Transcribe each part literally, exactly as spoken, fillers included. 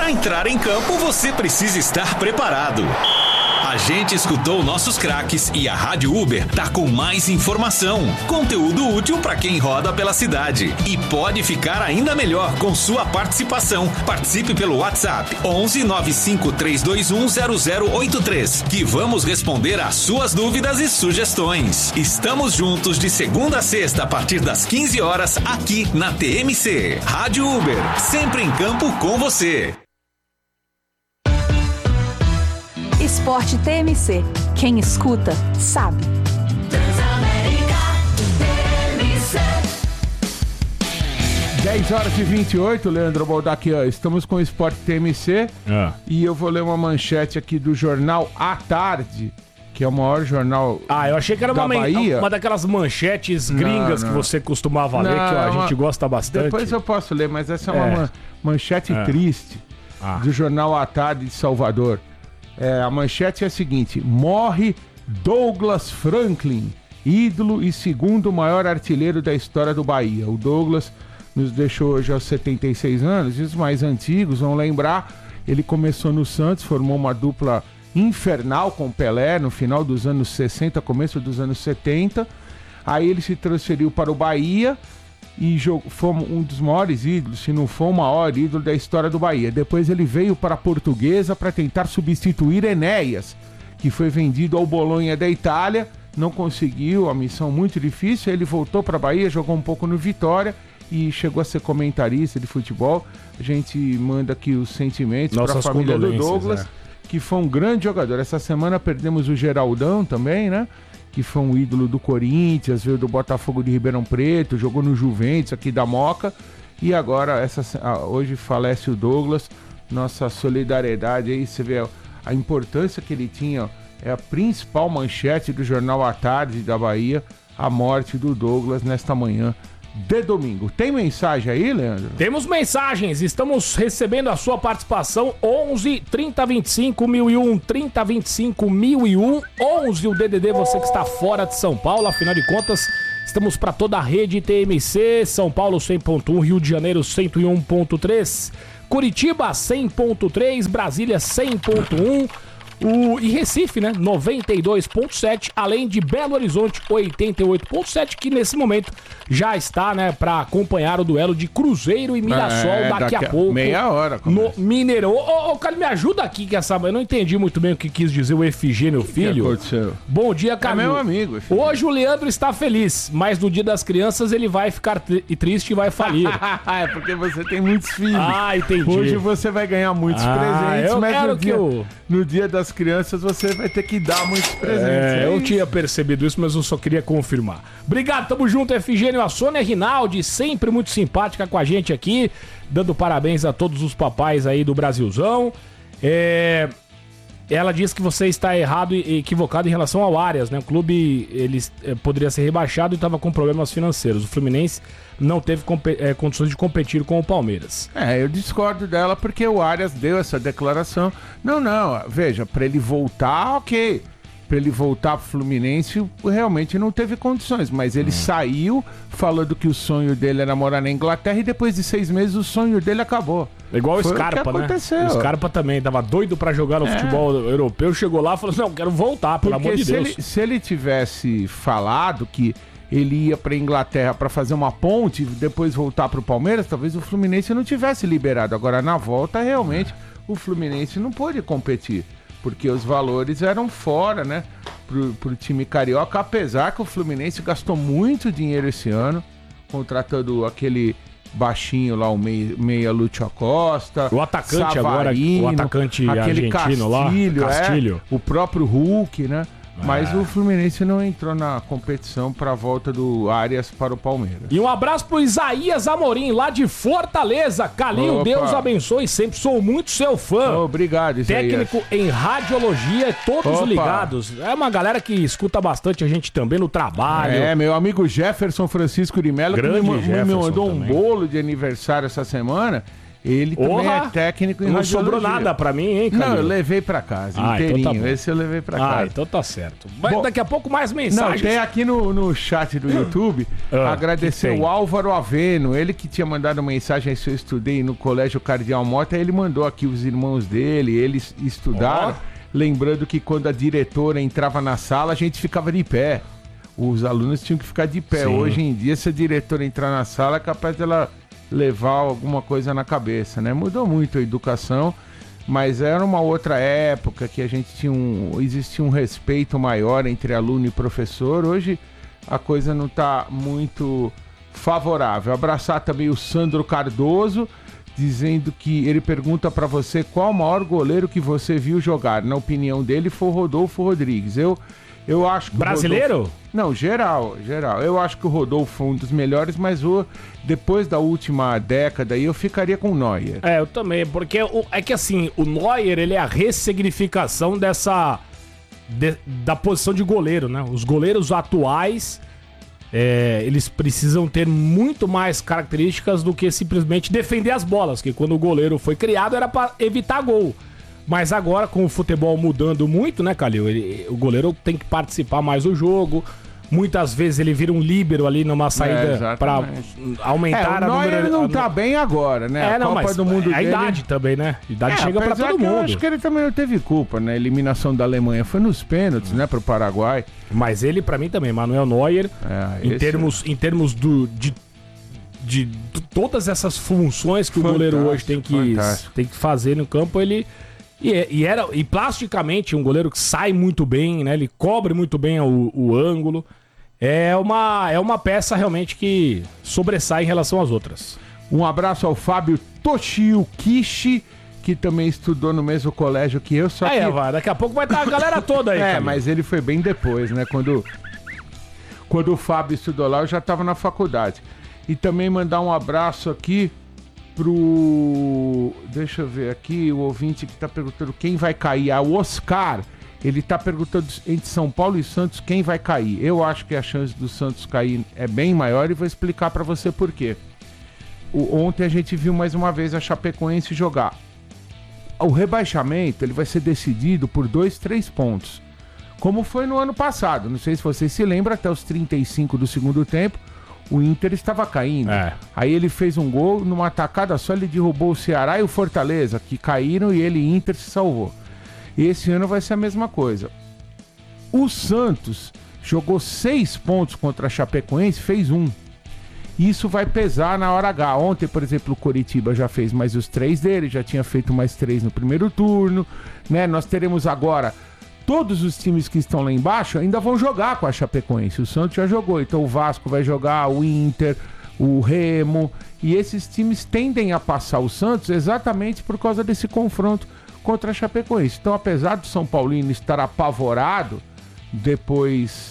Para entrar em campo, você precisa estar preparado. A gente escutou nossos craques e a Rádio Uber tá com mais informação, conteúdo útil para quem roda pela cidade. E pode ficar ainda melhor com sua participação. Participe pelo WhatsApp onze nove cinco três dois um zero zero oito três, que vamos responder às suas dúvidas e sugestões. Estamos juntos de segunda a sexta a partir das quinze horas aqui na T M C. Rádio Uber, sempre em campo com você. Esporte T M C. Quem escuta, sabe. dez horas e vinte e oito, Leandro Baldac, ó, estamos com o Esporte T M C ah. e eu vou ler uma manchete aqui do jornal À Tarde, que é o maior jornal Ah, eu achei que era da uma, Bahia. uma daquelas manchetes gringas não, não. que você costumava não, ler, que ó, a uma... gente gosta bastante. Depois eu posso ler, mas essa é, é. uma manchete é. triste ah. do jornal À Tarde de Salvador. É, a manchete é a seguinte: morre Douglas Franklin, ídolo e segundo maior artilheiro da história do Bahia. O Douglas nos deixou hoje aos setenta e seis anos, e os mais antigos vão lembrar, ele começou no Santos, formou uma dupla infernal com Pelé no final dos anos sessenta, começo dos anos setenta, aí ele se transferiu para o Bahia e jogou, foi um dos maiores ídolos, se não for o maior ídolo da história do Bahia. Depois ele veio para a Portuguesa para tentar substituir Enéas, que foi vendido ao Bolonha da Itália, não conseguiu, a missão muito difícil, ele voltou para a Bahia, jogou um pouco no Vitória e chegou a ser comentarista de futebol. A gente manda aqui os sentimentos para a família do Douglas, é. que foi um grande jogador. Essa semana perdemos o Geraldão também, né? Que foi um ídolo do Corinthians, veio do Botafogo de Ribeirão Preto, jogou no Juventus aqui da Moca, e agora essa, hoje falece o Douglas. Nossa solidariedade aí, você vê a importância que ele tinha, é a principal manchete do jornal À Tarde da Bahia, a morte do Douglas nesta manhã de domingo. Tem mensagem aí, Leandro? Temos mensagens, estamos recebendo a sua participação. Onze trinta vinte e cinco mil e um, trinta vinte e cinco mil e um, onze o D D D, você que está fora de São Paulo, afinal de contas estamos para toda a rede T M C. São Paulo cem ponto um, Rio de Janeiro cento e um ponto três, Curitiba cem ponto três, Brasília cem ponto um, O, e Recife, né, noventa e dois ponto sete, além de Belo Horizonte oitenta e oito ponto sete, que nesse momento já está, né, para acompanhar o duelo de Cruzeiro e Mirassol é, daqui, daqui a pouco. Meia hora. Começa. No Mineirão. Ô, ô, Calil, me ajuda aqui, que essa... eu não entendi muito bem o que quis dizer o Efigênio Filho. O que aconteceu? Bom dia, Calil. É meu amigo. Efigênio. Hoje o Leandro está feliz, mas no dia das crianças ele vai ficar tri- triste e vai falir. É porque você tem muitos filhos. Ah, entendi. Hoje você vai ganhar muitos ah, presentes, eu mas quero no, dia, que eu... no dia das crianças você vai ter que dar muitos presentes. É, é eu tinha percebido isso, mas eu só queria confirmar. Obrigado, tamo junto, Efigênio. A Sônia Rinaldi, sempre muito simpática com a gente aqui, dando parabéns a todos os papais aí do Brasilzão. É... Ela diz que você está errado e equivocado em relação ao Arias, né? O clube ele, é, poderia ser rebaixado e estava com problemas financeiros. O Fluminense não teve comp- é, condições de competir com o Palmeiras. É, eu discordo dela porque o Arias deu essa declaração. Não, não, veja, para ele voltar, ok. Para ele voltar pro Fluminense, realmente não teve condições. Mas ele hum. saiu falando que o sonho dele era morar na Inglaterra e depois de seis meses o sonho dele acabou. Igual Foi o Scarpa, o que aconteceu. né? O Scarpa também tava doido pra jogar no é. futebol europeu, chegou lá e falou, não, quero voltar, pelo Porque amor de se Deus. Ele, se ele tivesse falado que ele ia pra Inglaterra pra fazer uma ponte e depois voltar pro Palmeiras, talvez o Fluminense não tivesse liberado. Agora, na volta, realmente, o Fluminense não pôde competir, porque os valores eram fora, né, pro, pro time carioca, apesar que o Fluminense gastou muito dinheiro esse ano, contratando aquele baixinho lá, o meia, meia Lúcio Acosta, o atacante Savarino, agora, o atacante aquele argentino Castilho, lá, Castilho. É, o próprio Hulk, né? É. Mas o Fluminense não entrou na competição para a volta do Arias para o Palmeiras. E um abraço pro Isaías Amorim, lá de Fortaleza. Calil, Opa. Deus abençoe, sempre sou muito seu fã. Obrigado, Isaías. Técnico em radiologia, todos Opa. ligados. É uma galera que escuta bastante a gente também no trabalho. É, meu amigo Jefferson Francisco de Mello, que me, me mandou Jefferson um também. bolo de aniversário essa semana. Ele também Porra, é técnico em não radiologia. sobrou nada pra mim, hein, Calil? Não, eu levei pra casa, Ah, inteirinho. então tá bom. Esse eu levei pra Ah, casa. então tá certo. Mas Bom, daqui a pouco mais Não, mensagens. tem aqui no, no chat do YouTube, Ah, agradecer que tem? o Álvaro Aveno, ele que tinha mandado uma mensagem se eu estudei no Colégio Cardeal Mota, ele mandou aqui os irmãos dele, eles estudaram, lembrando que quando a diretora entrava na sala, a gente ficava de pé. Os alunos tinham que ficar de pé. Sim. Hoje em dia, se a diretora entrar na sala, é capaz dela levar alguma coisa na cabeça, né? Mudou muito a educação, mas era uma outra época que a gente tinha um... existia um respeito maior entre aluno e professor. Hoje a coisa não está muito favorável. Abraçar também o Sandro Cardoso, dizendo que ele pergunta para você qual o maior goleiro que você viu jogar. Na opinião dele, foi o Rodolfo Rodrigues. Eu, eu acho que o Brasileiro? Rodolfo... Não, geral, geral. Eu acho que o Rodolfo foi um dos melhores, mas o... depois da última década aí eu ficaria com o Neuer. É, eu também, porque o, é que assim, o Neuer, ele é a ressignificação dessa... de- da posição de goleiro, né? Os goleiros atuais, é, eles precisam ter muito mais características do que simplesmente defender as bolas, que quando o goleiro foi criado era pra evitar gol. Mas agora, com o futebol mudando muito, né, Calil? Ele, o goleiro tem que participar mais do jogo. Muitas vezes ele vira um líbero ali numa saída pra exatamente. aumentar É, o a Neuer número... não a- tá bem agora, né? É, a não, Copa mas do Mundo é a dele... idade também, né? A idade É, chega pra apesar todo que eu mundo. acho que ele também não teve culpa, né? A eliminação da Alemanha foi nos pênaltis, né? Pro Paraguai. Mas ele, pra mim também, Manuel Neuer, É, em esse- termos, em termos do, de, de, de todas essas funções que o goleiro hoje tem que, fantástico. tem que fazer no campo, ele... E, é- e era e plasticamente um goleiro que sai muito bem, né? Ele cobre muito bem o, o ângulo. É uma, é uma peça realmente que sobressai em relação às outras. Um abraço ao Fábio Toshio Kishi, que também estudou no mesmo colégio que eu, só Aí, que... vai, daqui a pouco vai estar a galera toda aí. É, Camilo. mas ele foi bem depois, né? Quando, quando o Fábio estudou lá, eu já estava na faculdade. E também mandar um abraço aqui pro... Deixa eu ver aqui, o ouvinte que tá perguntando quem vai cair. Ah, o Oscar, ele tá perguntando entre São Paulo e Santos quem vai cair. Eu acho que a chance do Santos cair é bem maior e vou explicar para você por quê. O, ontem a gente viu mais uma vez a Chapecoense jogar. O rebaixamento ele vai ser decidido por dois, três pontos. Como foi no ano passado. Não sei se vocês se lembram, até os trinta e cinco do segundo tempo, o Inter estava caindo. É. Aí ele fez um gol, numa tacada só ele derrubou o Ceará e o Fortaleza, que caíram e ele, Inter, se salvou. E esse ano vai ser a mesma coisa. O Santos jogou seis pontos contra a Chapecoense, fez um. Isso vai pesar na hora H. Ontem, por exemplo, o Coritiba já fez mais os três dele, já tinha feito mais três no primeiro turno, né? Nós teremos agora todos os times que estão lá embaixo ainda vão jogar com a Chapecoense. O Santos já jogou, então o Vasco vai jogar, o Inter, o Remo, e esses times tendem a passar o Santos exatamente por causa desse confronto contra a Chapecoense. Então, apesar do São Paulino estar apavorado depois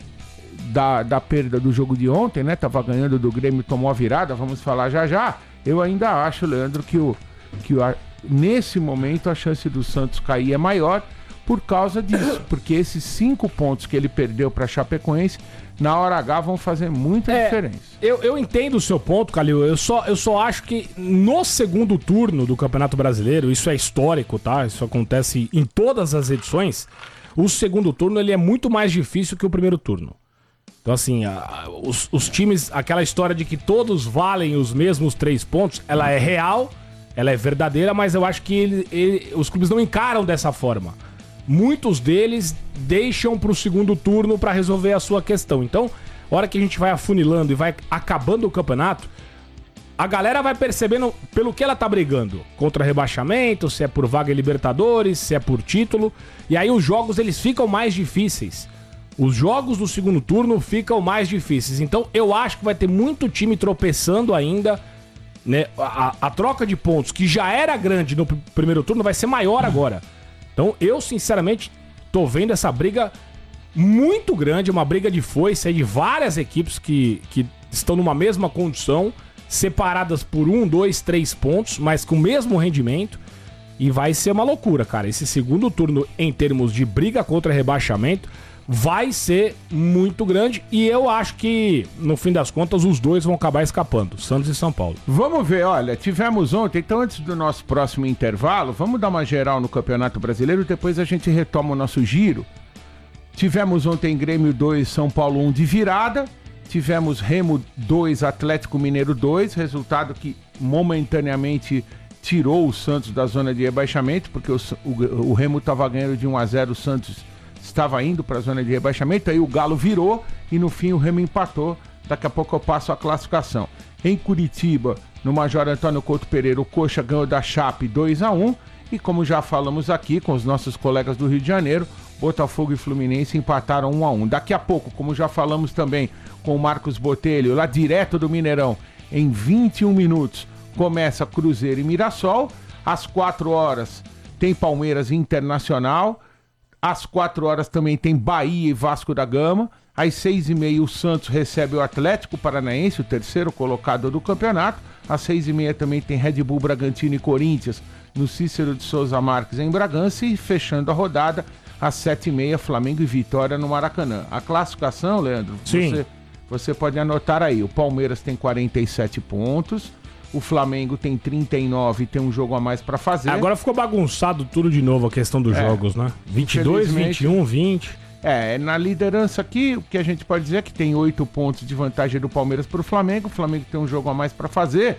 Da, da perda do jogo de ontem, né? Tava ganhando do Grêmio, tomou a virada, vamos falar já já. Eu ainda acho, Leandro, que, o, que o, a, nesse momento a chance do Santos cair é maior por causa disso. Porque esses cinco pontos que ele perdeu para Chapecoense, na hora H vão fazer muita É, diferença. Eu, eu entendo o seu ponto, Calil. Eu só, eu só acho que no segundo turno do Campeonato Brasileiro, isso é histórico, tá? Isso acontece em todas as edições. O segundo turno ele é muito mais difícil que o primeiro turno. Então, assim, a- os, os times, aquela história de que todos valem os mesmos três pontos, ela é real, ela é verdadeira, mas eu acho que ele, ele- os clubes não encaram dessa forma. Muitos deles deixam pro segundo turno para resolver a sua questão. Então, a hora que a gente vai afunilando e vai acabando o campeonato, a galera vai percebendo pelo que ela tá brigando. Contra rebaixamento, se é por vaga em Libertadores, se é por título. E aí os jogos eles ficam mais difíceis. Os jogos do segundo turno ficam mais difíceis. Então eu acho que vai ter muito time tropeçando ainda, né? A, a troca de pontos, que já era grande no pr- primeiro turno, vai ser maior agora. Então eu, sinceramente, tô vendo essa briga muito grande, uma briga de foice aí de várias equipes que, que estão numa mesma condição, separadas por um, dois, três pontos, mas com o mesmo rendimento. E vai ser uma loucura, cara. Esse segundo turno, em termos de briga contra rebaixamento, vai ser muito grande e eu acho que, no fim das contas, os dois vão acabar escapando, Santos e São Paulo. Vamos ver, olha, tivemos ontem, então antes do nosso próximo intervalo, vamos dar uma geral no Campeonato Brasileiro, depois a gente retoma o nosso giro. Tivemos ontem Grêmio dois, São Paulo um de virada, tivemos Remo dois, Atlético Mineiro dois, resultado que momentaneamente tirou o Santos da zona de rebaixamento, porque o, o, o Remo estava ganhando de um a zero, o Santos estava indo para a zona de rebaixamento, aí o Galo virou e no fim o Remo empatou. Daqui a pouco eu passo a classificação. Em Curitiba, no Major Antônio Couto Pereira, o Coxa ganhou da Chape dois a um e como já falamos aqui com os nossos colegas do Rio de Janeiro, Botafogo e Fluminense empataram um a um. Daqui a pouco, como já falamos também com o Marcos Botelho, lá direto do Mineirão, em vinte e um minutos, começa Cruzeiro e Mirassol. Às quatro horas tem Palmeiras e Internacional. Às quatro horas também tem Bahia e Vasco da Gama. Às seis e meia o Santos recebe o Atlético Paranaense, o terceiro colocado do campeonato. Às seis e meia também tem Red Bull Bragantino e Corinthians no Cícero de Souza Marques em Bragança. E fechando a rodada, às sete e meia Flamengo e Vitória no Maracanã. A classificação, Leandro, você, você pode anotar aí. O Palmeiras tem quarenta e sete pontos. O Flamengo tem trinta e nove e tem um jogo a mais pra fazer. Agora ficou bagunçado tudo de novo a questão dos é, jogos, né? vinte e dois, vinte e um, vinte. É, na liderança aqui, o que a gente pode dizer é que tem oito pontos de vantagem do Palmeiras pro Flamengo. O Flamengo tem um jogo a mais pra fazer.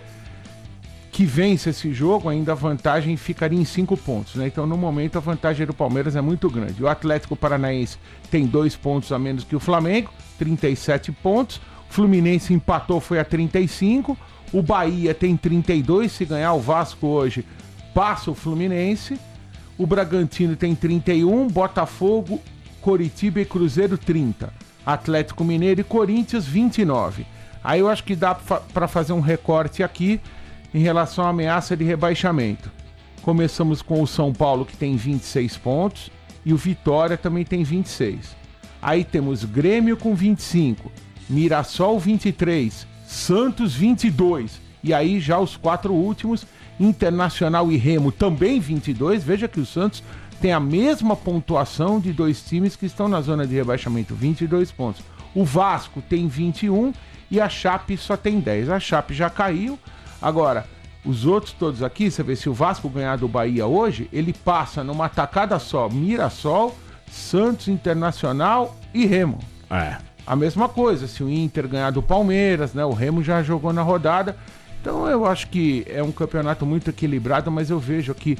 Que vence esse jogo, ainda a vantagem ficaria em cinco pontos, né? Então, no momento, a vantagem do Palmeiras é muito grande. O Atlético Paranaense tem dois pontos a menos que o Flamengo, trinta e sete pontos. O Fluminense empatou, foi a trinta e cinco. O Bahia tem trinta e dois, se ganhar o Vasco hoje, passa o Fluminense. O Bragantino tem trinta e um, Botafogo, Coritiba e Cruzeiro trinta. Atlético Mineiro e Corinthians vinte e nove. Aí eu acho que dá para fazer um recorte aqui em relação à ameaça de rebaixamento. Começamos com o São Paulo, que tem vinte e seis pontos, e o Vitória também tem vinte e seis. Aí temos Grêmio com vinte e cinco, Mirassol vinte e três, Santos vinte e dois, e aí já os quatro últimos, Internacional e Remo também vinte e dois. Veja que o Santos tem a mesma pontuação de dois times que estão na zona de rebaixamento, vinte e dois pontos. O Vasco tem vinte e um e a Chape só tem dez. A Chape já caiu. Agora, os outros todos aqui, você vê, se o Vasco ganhar do Bahia hoje, ele passa numa tacada só Mirassol, Santos, Internacional e Remo. É. A mesma coisa, se o Inter ganhar do Palmeiras, né? O Remo já jogou na rodada. Então eu acho que é um campeonato muito equilibrado, mas eu vejo aqui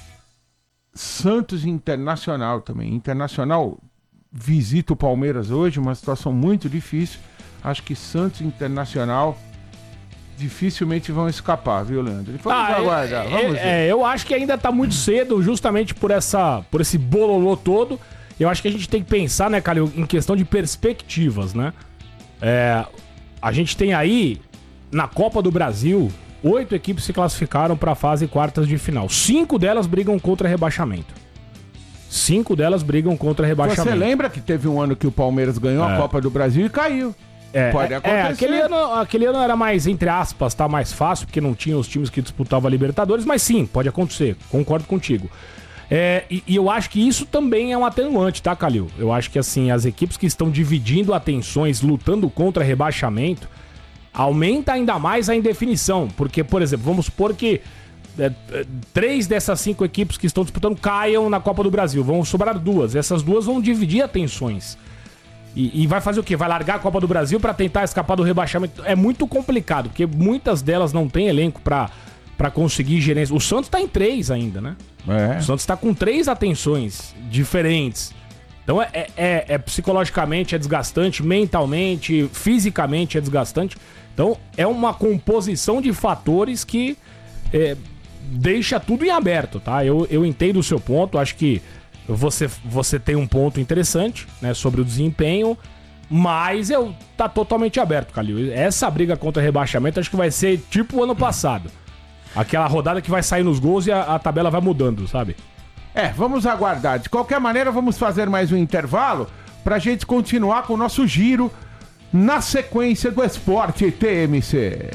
Santos e Internacional também. Internacional visita o Palmeiras hoje, uma situação muito difícil. Acho que Santos e Internacional dificilmente vão escapar, viu, Leandro? Vamos ah, aguardar, é, vamos ver. É, eu acho que ainda tá muito cedo, justamente por, essa, por esse bololô todo. Eu acho que a gente tem que pensar, né, Calil, em questão de perspectivas, né? É, a gente tem aí, na Copa do Brasil, oito equipes se classificaram para a fase quartas de final. Cinco delas brigam contra rebaixamento. Cinco delas brigam contra rebaixamento. Você lembra que teve um ano que o Palmeiras ganhou é. a Copa do Brasil e caiu? É, Pode acontecer. É, aquele ano, aquele ano era mais, entre aspas, tá mais fácil, porque não tinha os times que disputavam a Libertadores, mas sim, pode acontecer, concordo contigo. É, e, e eu acho que isso também é um atenuante, tá, Calil? Eu acho que, assim, as equipes que estão dividindo atenções, lutando contra rebaixamento, aumenta ainda mais a indefinição, porque, por exemplo, vamos supor que é, três dessas cinco equipes que estão disputando caiam na Copa do Brasil, vão sobrar duas, essas duas vão dividir atenções. E, e vai fazer o quê? Vai largar a Copa do Brasil para tentar escapar do rebaixamento? É muito complicado, porque muitas delas não têm elenco para para conseguir gerência. O Santos tá em três ainda, né? É. O Santos tá com três atenções diferentes. Então é, é, é psicologicamente é desgastante, mentalmente, fisicamente é desgastante. Então é uma composição de fatores que é, deixa tudo em aberto, tá? Eu, eu entendo o seu ponto, acho que Você, você tem um ponto interessante, né, sobre o desempenho, mas eu tá totalmente aberto, Calil. Essa briga contra rebaixamento acho que vai ser tipo o ano passado. Aquela rodada que vai sair nos gols e a, a tabela vai mudando, sabe? É, vamos aguardar. De qualquer maneira, vamos fazer mais um intervalo pra gente continuar com o nosso giro na sequência do Esporte T M C.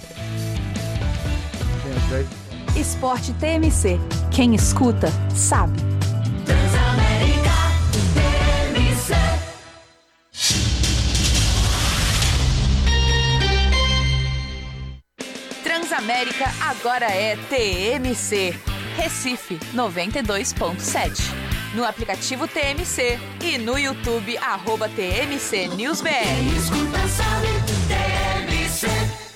Esporte T M C. Quem escuta, sabe. Transamérica agora é T M C. Recife noventa e dois ponto sete. No aplicativo T M C e no YouTube, arroba T M C News B R. Escuta, sabe, T M C.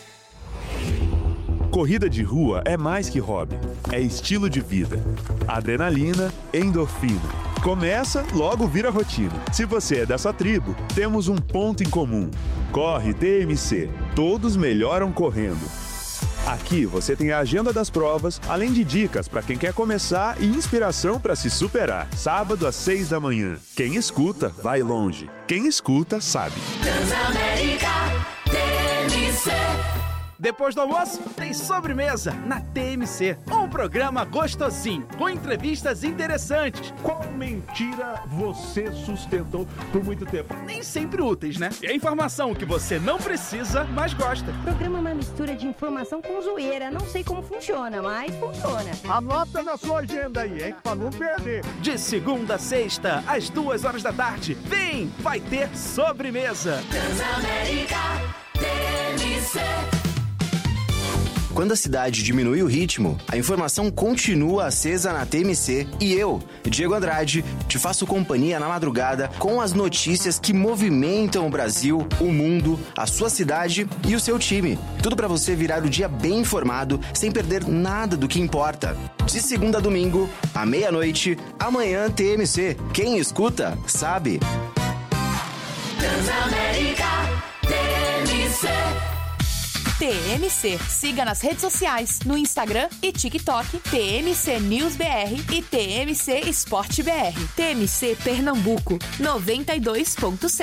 Corrida de rua é mais que hobby, é estilo de vida. Adrenalina, endorfina. Começa, logo vira rotina. Se você é dessa tribo, temos um ponto em comum. Corre T M C. Todos melhoram correndo. Aqui você tem a agenda das provas, além de dicas para quem quer começar e inspiração para se superar. Sábado às seis da manhã. Quem escuta, vai longe. Quem escuta, sabe. Transamérica, T M C. Depois do almoço, tem sobremesa na T M C. Um programa gostosinho, com entrevistas interessantes. Qual mentira você sustentou por muito tempo? Nem sempre úteis, né? E a informação que você não precisa, mas gosta. O programa é uma mistura de informação com zoeira. Não sei como funciona, mas funciona. Anota na sua agenda aí, hein? Pra não perder. De segunda a sexta, às duas horas da tarde. Vem, vai ter sobremesa. Transamérica, T M C. Quando a cidade diminui o ritmo, a informação continua acesa na T M C e eu, Diego Andrade, te faço companhia na madrugada com as notícias que movimentam o Brasil, o mundo, a sua cidade e o seu time. Tudo para você virar o dia bem informado, sem perder nada do que importa. De segunda a domingo, à meia-noite, amanhã T M C. Quem escuta, sabe. Transamérica, T M C. T M C. Siga nas redes sociais, no Instagram e TikTok, T M C News B R e T M C Esporte B R. T M C Pernambuco, noventa e dois ponto sete.